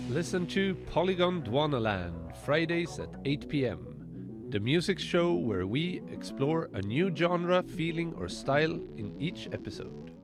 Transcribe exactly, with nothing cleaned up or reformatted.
Listen to Polygon Dwanaland, Fridays at eight p.m. The music show where we explore a new genre, feeling, or style in each episode.